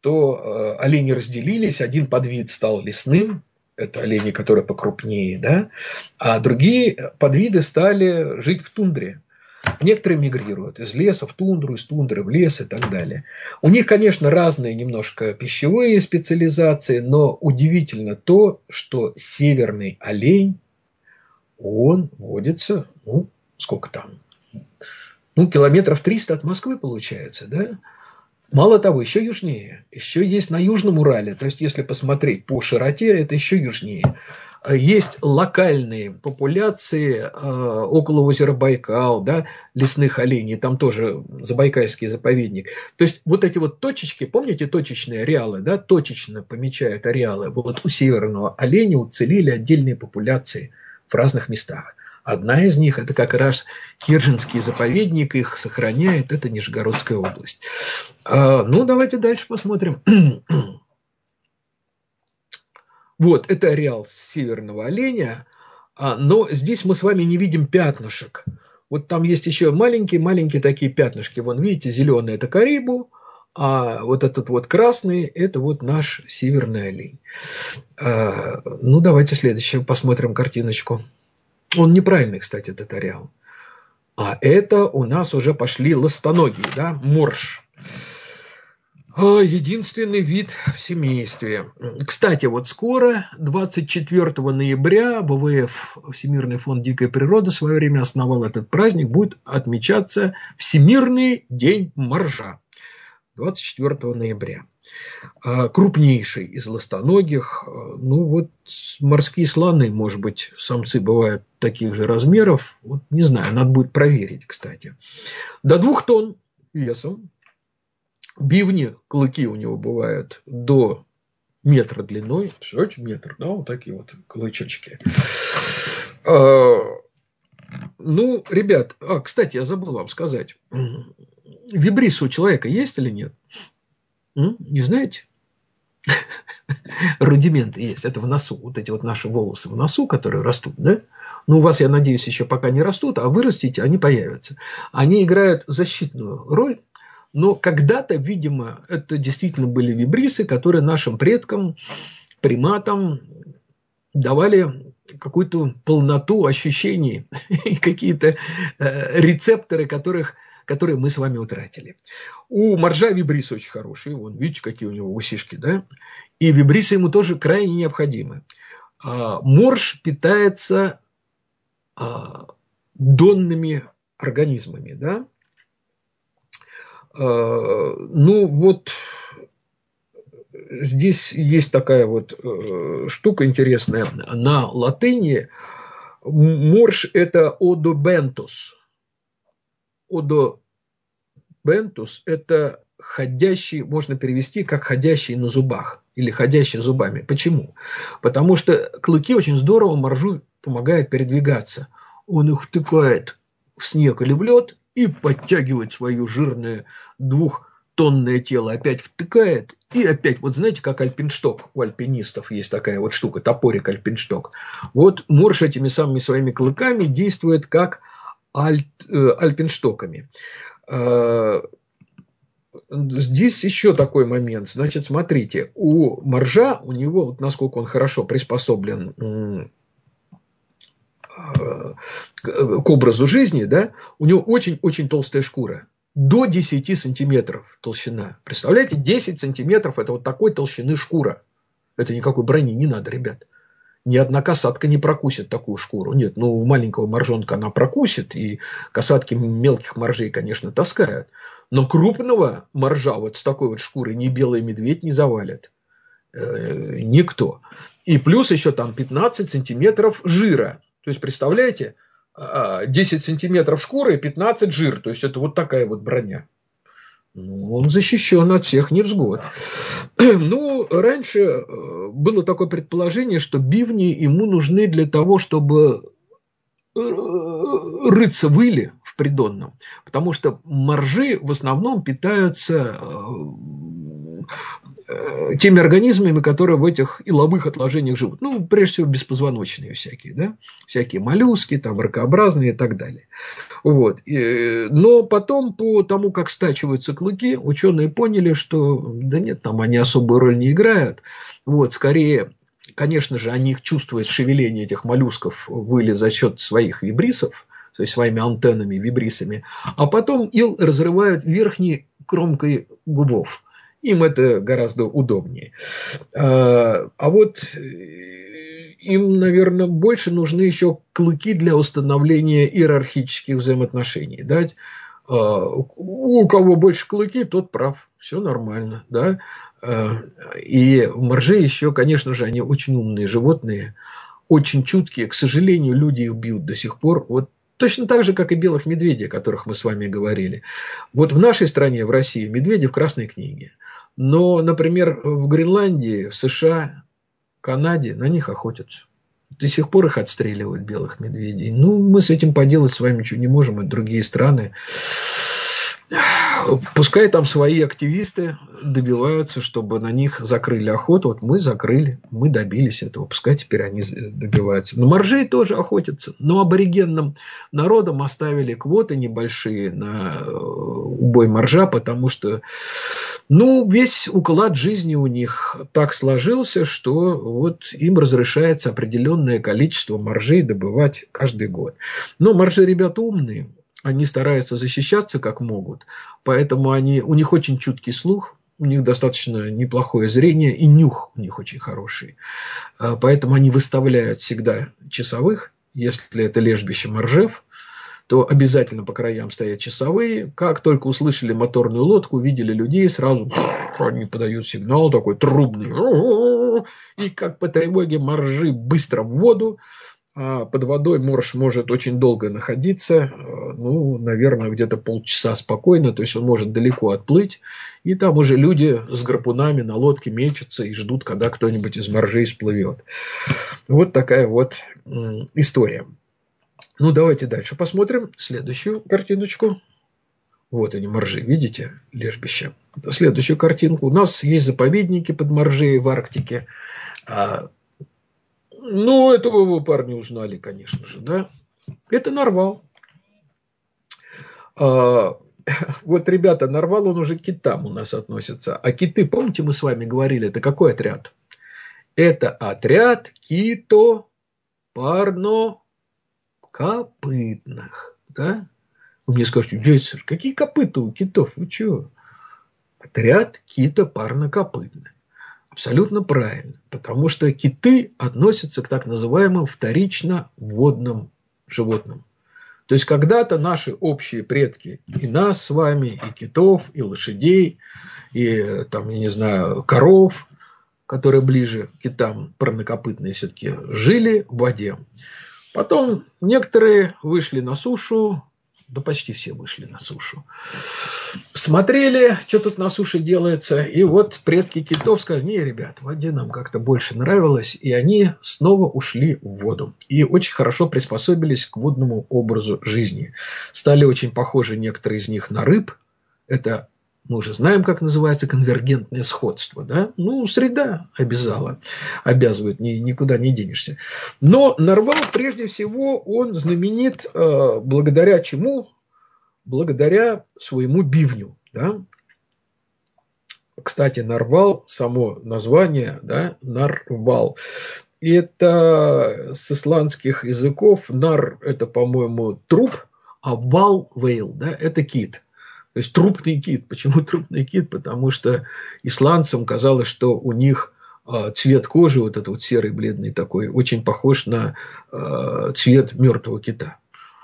что олени разделились, один подвид стал лесным, это олени, которые покрупнее, да, а другие подвиды стали жить в тундре. Некоторые мигрируют из леса в тундру, из тундры в лес и так далее. У них, конечно, разные немножко пищевые специализации, но удивительно то, что северный олень, он водится, ну, сколько там, ну, километров триста от Москвы получается, да? Мало того, еще южнее, еще есть на Южном Урале, то есть если посмотреть по широте, это еще южнее. Есть локальные популяции э, около озера Байкал, да, лесных оленей, там тоже Забайкальский заповедник. То есть вот эти вот точечки, помните точечные ареалы, да, точечно помечают ареалы. Вот у северного оленя уцелели отдельные популяции в разных местах. Одна из них, это как раз Киржинский заповедник, их сохраняет, это Нижегородская область. А, ну, давайте дальше посмотрим. Вот, это ареал северного оленя, а, но здесь мы с вами не видим пятнышек. Вот там есть еще маленькие-маленькие такие пятнышки. Вон, видите, зеленый – это карибу, а вот этот вот красный – это вот наш северный олень. А, ну, давайте следующую посмотрим картиночку. Он неправильный, кстати, этот ареал. А это у нас уже пошли ластоногие, да, морж. Единственный вид в семействе. Кстати, вот скоро, двадцать четвёртого ноября, вэ вэ эф, Всемирный фонд дикой природы, в свое время основал этот праздник, будет отмечаться Всемирный день моржа. двадцать четвёртого ноября. Крупнейший из ластоногих, ну вот морские слоны, может быть, самцы бывают таких же размеров, вот не знаю, надо будет проверить, кстати. До двух тонн весом. Бивни, клыки у него бывают до метра длиной. Представляете, метр, да, вот такие вот клычочки. Ну, ребят, а, кстати, я забыл вам сказать, вибрисы у человека есть или нет? М? Не знаете? Рудименты есть. Это в носу. Вот эти вот наши волосы в носу, которые растут, да? Ну, у вас, я надеюсь, еще пока не растут, а вырастите, они появятся. Они играют защитную роль, но когда-то, видимо, это действительно были вибрисы, которые нашим предкам, приматам давали какую-то полноту ощущений и какие-то рецепторы, которых которые мы с вами утратили. У моржа вибрисы очень хорошие. Вон, видите, какие у него усишки, да? И вибрисы ему тоже крайне необходимы. А, морж питается а, донными организмами, да? А, ну, вот здесь есть такая вот э, штука интересная. На латыни морж – это одобентус. Одобентус – это ходящий, можно перевести как ходящий на зубах или ходящий зубами. Почему? Потому что клыки очень здорово моржу помогают передвигаться. Он их втыкает в снег или в лед и подтягивает свое жирное двухтонное тело, опять втыкает и опять, вот знаете, как альпиншток, у альпинистов есть такая вот штука, топорик альпиншток. Вот морж этими самыми своими клыками действует как Альт, э, альпинштоками. Э, здесь еще такой момент. Значит, смотрите, у моржа, у него, вот насколько он хорошо приспособлен э, к, к образу жизни, да, у него очень-очень толстая шкура. До десяти сантиметров толщина. Представляете, десять сантиметров – это вот такой толщины шкура. Это никакой брони не надо, ребят. Ни одна касатка не прокусит такую шкуру. Нет, ну, у маленького моржонка она прокусит, и касатки мелких моржей, конечно, таскают. Но крупного моржа вот с такой вот шкурой ни белый медведь не завалит. Э, никто. И плюс еще там пятнадцать сантиметров жира. То есть, представляете, десять сантиметров шкуры и пятнадцать жир. То есть, это вот такая вот броня. Ну, он защищен от всех невзгод. Ну, раньше было такое предположение, что бивни ему нужны для того, чтобы рыться в иле в придонном. Потому что моржи в основном питаются теми организмами, которые в этих иловых отложениях живут. Ну, прежде всего, беспозвоночные всякие, да, всякие моллюски, там, ракообразные и так далее. Вот. Но потом, по тому, как стачиваются клыки, ученые поняли, что да нет, там они особую роль не играют. Вот, скорее, конечно же, они их чувствуют, шевеление этих моллюсков выли за счет своих вибрисов, то есть своими антеннами, вибрисами, а потом ил разрывают верхней кромкой губов. Им это гораздо удобнее. А вот им, наверное, больше нужны еще клыки для установления иерархических взаимоотношений. Да? У кого больше клыки, тот прав. Все нормально. Да? И моржи еще, конечно же, они очень умные животные, очень чуткие. К сожалению, люди их бьют до сих пор. Вот точно так же, как и белых медведей, о которых мы с вами говорили. Вот в нашей стране, в России, медведи в Красной книге. Но, например, в Гренландии, в США, Канаде на них охотятся. До сих пор их отстреливают, белых медведей. Ну, мы с этим поделать с вами ничего не можем. Это другие страны. Пускай там свои активисты добиваются, чтобы на них закрыли охоту. Вот мы закрыли, мы добились этого. Пускай теперь они добиваются. Но моржей тоже охотятся. Но аборигенным народам оставили квоты небольшие на убой моржа, потому что ну, весь уклад жизни у них так сложился, что вот им разрешается определенное количество моржей добывать каждый год. Но моржи ребята умные. Они стараются защищаться как могут, поэтому они, у них очень чуткий слух, у них достаточно неплохое зрение и нюх у них очень хороший. Поэтому они выставляют всегда часовых, если это лежбище моржев, то обязательно по краям стоят часовые. Как только услышали моторную лодку, увидели людей, сразу они подают сигнал такой трубный. И как по тревоге моржи быстро в воду. А под водой морж может очень долго находиться, ну, наверное, где-то полчаса спокойно, то есть он может далеко отплыть, и там уже люди с гарпунами на лодке мечутся и ждут, когда кто-нибудь из моржей всплывет. Вот такая вот история. Ну, давайте дальше посмотрим следующую картиночку. Вот они, моржи, видите, лежбище. Следующую картинку. У нас есть заповедники под моржей в Арктике. Ну, этого вы, парни, узнали, конечно же, да. Это нарвал. А, вот, ребята, нарвал, он уже к китам у нас относится. А киты, помните, мы с вами говорили, это какой отряд? Это отряд кито-парнокопытных, да? Вы мне скажете, дядя Саш, какие копыта у китов? Вы чего? Отряд кито-парнокопытных. Абсолютно правильно, потому что киты относятся к так называемым вторично-водным животным. То есть, когда-то наши общие предки, и нас с вами, и китов, и лошадей, и, там, я не знаю, коров, которые ближе к китам, парнокопытные все-таки, жили в воде. Потом некоторые вышли на сушу, да почти все вышли на сушу. Посмотрели, что тут на суше делается. И вот предки китов сказали, не, ребят, в воде нам как-то больше нравилось. И они снова ушли в воду. И очень хорошо приспособились к водному образу жизни. Стали очень похожи некоторые из них на рыб. Это мы уже знаем, как называется конвергентное сходство. Да? Ну, среда обязала, обязывает, ни, никуда не денешься. Но нарвал, прежде всего, он знаменит э, благодаря чему? Благодаря своему бивню. Да? Кстати, нарвал, само название, да, нарвал. Это с исландских языков нар – это, по-моему, труп, а вал, вейл, да, это кит. То есть трупный кит. Почему трупный кит? Потому что исландцам казалось, что у них цвет кожи, вот этот вот серый бледный такой, очень похож на цвет мертвого кита.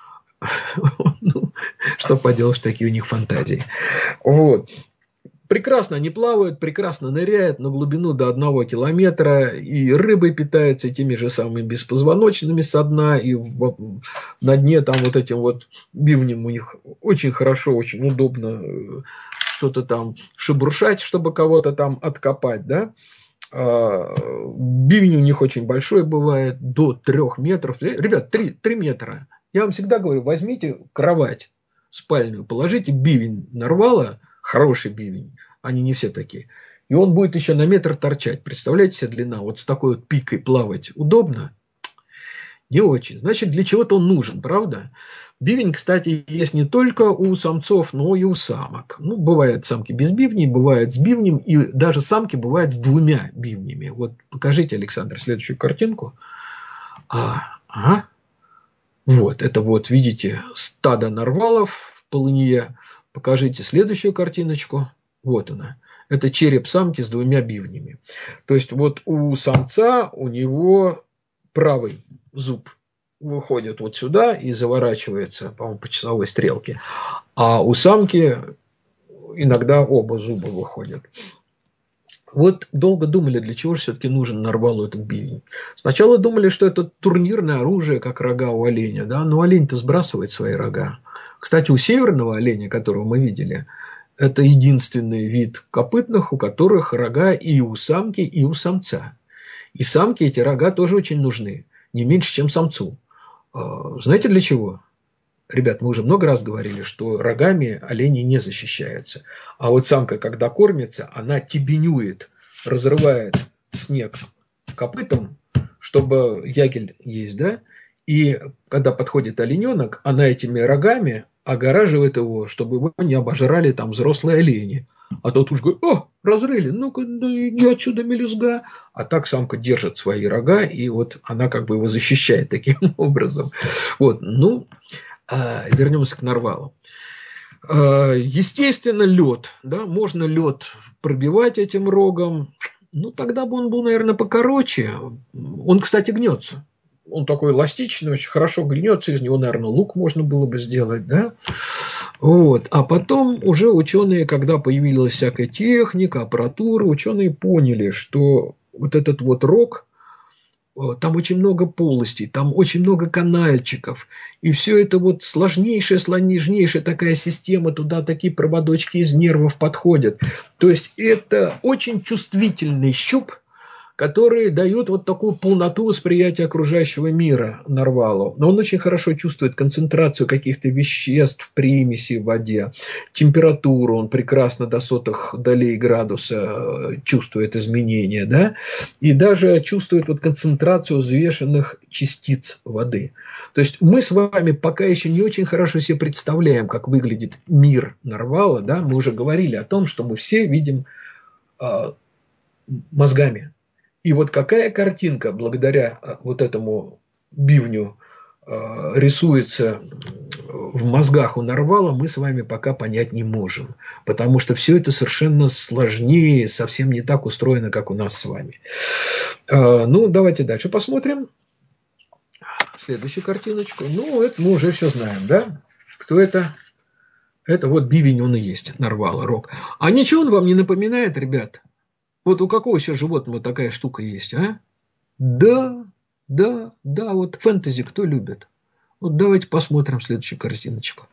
Ну, что поделаешь, такие у них фантазии. Вот. Прекрасно они плавают, прекрасно ныряют на глубину до одного километра, и рыбой питаются теми же самыми беспозвоночными со дна, и в, на дне там вот этим вот бивнем у них очень хорошо, очень удобно что-то там шебуршать, чтобы кого-то там откопать, да. Бивень у них очень большой бывает, до трех метров. Ребят, три, три метра. Я вам всегда говорю, возьмите кровать спальную, положите бивень нарвала, хороший бивень, они не все такие, И он будет еще на метр торчать. Представляете себе длина? Вот с такой вот пикой плавать удобно? Не очень. Значит, для чего-то он нужен, правда? Бивень, кстати, есть не только у самцов, но и у самок. Ну, бывают самки без бивней, бывают с бивнем, и даже самки бывают с двумя бивнями. Вот покажите, Александр, следующую картинку. А, ага. Вот, это вот, видите, стадо нарвалов в полынье. Покажите следующую картиночку. Вот она. Это череп самки с двумя бивнями. То есть, вот у самца, у него правый зуб выходит вот сюда и заворачивается, по-моему, по часовой стрелке. А у самки иногда оба зуба выходят. Вот долго думали, для чего же все-таки нужен нарвалу этот бивень. Сначала думали, что это турнирное оружие, как рога у оленя. Да? Но олень-то сбрасывает свои рога. Кстати, у северного оленя, которого мы видели, это единственный вид копытных, у которых рога и у самки, и у самца. И самке эти рога тоже очень нужны. Не меньше, чем самцу. Знаете для чего? Ребят, мы уже много раз говорили, что рогами олени не защищаются. А вот самка, когда кормится, она тебенюет, разрывает снег копытом, чтобы ягель есть, да? И когда подходит олененок, она этими рогами огораживает его, чтобы его не обожрали там взрослые олени. А тот уж говорит: о, разрыли, ну-ка, да иди отсюда, мелюзга. А так самка держит свои рога, и вот она как бы его защищает таким образом. Вот, ну, а, вернемся к нарвалу. А, естественно, лед, да, можно лед пробивать этим рогом. Ну, тогда бы он был, наверное, покороче. Он, кстати, гнется. Он такой эластичный, очень хорошо гнется, из него, наверное, лук можно было бы сделать, да? Вот. А потом уже ученые, когда появилась всякая техника, аппаратура, ученые поняли, что вот этот вот рог, там очень много полостей, там очень много канальчиков, и все это вот сложнейшая, сложнейшая такая система, туда такие проводочки из нервов подходят. То есть это очень чувствительный щуп, которые дают вот такую полноту восприятия окружающего мира нарвалу. Но он очень хорошо чувствует концентрацию каких-то веществ, примесей в воде, температуру, он прекрасно до сотых долей градуса чувствует изменения, да? И даже чувствует вот концентрацию взвешенных частиц воды. То есть мы с вами пока еще не очень хорошо себе представляем, как выглядит мир нарвала, да? Мы уже говорили о том, что мы все видим э, мозгами. И вот какая картинка благодаря вот этому бивню э, рисуется в мозгах у нарвала, мы с вами пока понять не можем. Потому что все это совершенно сложнее, совсем не так устроено, как у нас с вами. Э, ну, давайте дальше посмотрим. Следующую картиночку. Ну, это мы уже все знаем, да? Кто это? Это вот бивень, он и есть, нарвала, рог. А ничего он вам не напоминает, ребят? Вот у какого еще животного такая штука есть, а? Да, да, да, вот фэнтези кто любит? Вот давайте посмотрим следующую картиночку.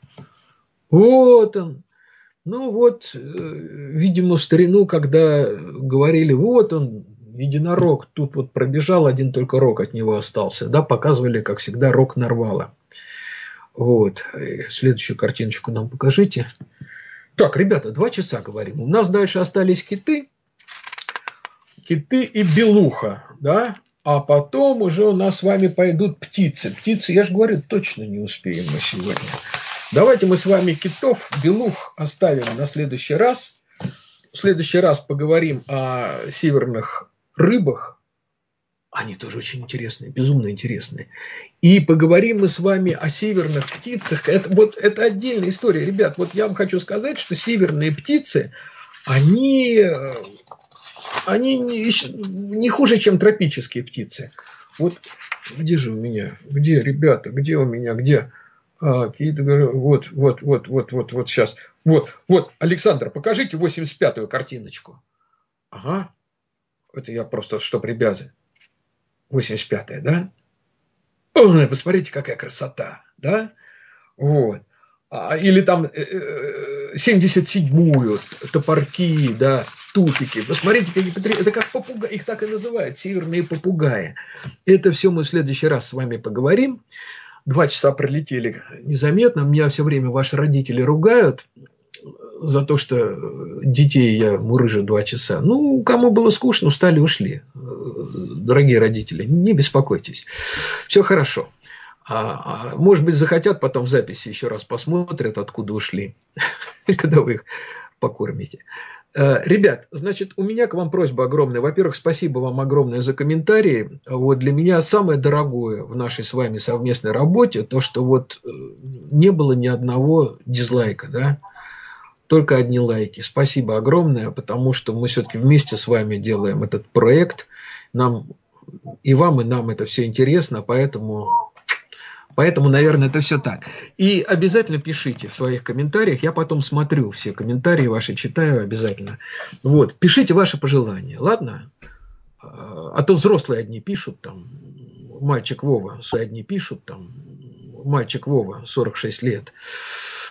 Вот он. Ну вот, видимо, в старину, когда говорили, вот он, единорог, тут вот пробежал, один только рог от него остался, да, показывали, как всегда, рог нарвала. Вот, следующую картиночку нам покажите. Так, ребята, два часа говорим. У нас дальше остались киты. Киты и белуха, да, а потом уже у нас с вами пойдут птицы. Птицы, я же говорю, точно не успеем мы сегодня. Давайте мы с вами китов, белух оставим на следующий раз. В следующий раз поговорим о северных рыбах. Они тоже очень интересные, безумно интересные. И поговорим мы с вами о северных птицах. Это, вот, это отдельная история. Ребят, вот я вам хочу сказать, что северные птицы, они... Они не, не хуже, чем тропические птицы. Вот где же у меня? Где, ребята? Где у меня? Где? А, вот, вот, вот, вот, вот, вот сейчас. Вот, вот, Александр, покажите восемьдесят пятую картиночку. Ага. Это я просто, чтоб ребята. восемьдесят пятая, да? Ой, посмотрите, какая красота, да? Вот. Или там семьдесят седьмую, топорки, да, тупики. Посмотрите, какие потреб... это как попугаи, их так и называют, северные попугаи. Это все мы в следующий раз с вами поговорим. Два часа пролетели незаметно. Меня все время ваши родители ругают за то, что детей я мурыжу два часа. Ну, кому было скучно, устали, ушли. Дорогие родители, не беспокойтесь. Все хорошо. А, а, может быть, захотят потом в записи еще раз посмотрят, откуда ушли, когда вы их покормите. Ребят, значит, у меня к вам просьба огромная. Во-первых, спасибо вам огромное за комментарии. Вот для меня самое дорогое в нашей с вами совместной работе то, что вот не было ни одного дизлайка, да, только одни лайки. Спасибо огромное, потому что мы все-таки вместе с вами делаем этот проект. Нам и вам, и нам это все интересно, поэтому... Поэтому, наверное, это все так. И обязательно пишите в своих комментариях. Я потом смотрю все комментарии ваши, читаю обязательно. Вот. Пишите ваши пожелания, ладно? А то взрослые одни пишут, там, мальчик Вова, одни пишут, там, мальчик Вова, сорок шесть лет.